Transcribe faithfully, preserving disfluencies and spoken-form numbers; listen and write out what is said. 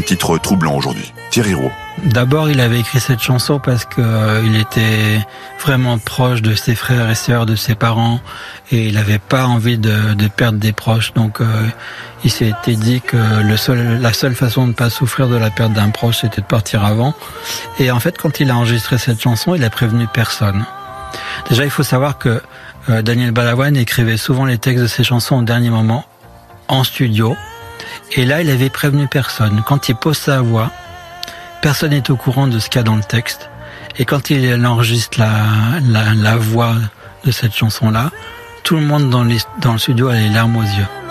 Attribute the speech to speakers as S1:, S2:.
S1: titre troublant aujourd'hui. Thierry Roux.
S2: D'abord, il avait écrit cette chanson parce que euh, il était vraiment proche de ses frères et sœurs, de ses parents, et il n'avait pas envie de, de perdre des proches. Donc, euh, il s'était dit que le seul, la seule façon de ne pas souffrir de la perte d'un proche, c'était de partir avant. Et en fait, quand il a enregistré cette chanson, il a prévenu personne. Déjà, il faut savoir que euh, Daniel Balavoine écrivait souvent les textes de ses chansons au dernier moment, en studio. Et là, il avait prévenu personne. Quand il pose sa voix, personne n'est au courant de ce qu'il y a dans le texte. Et quand il enregistre la, la, la voix de cette chanson-là, tout le monde dans, les, dans le studio a les larmes aux yeux.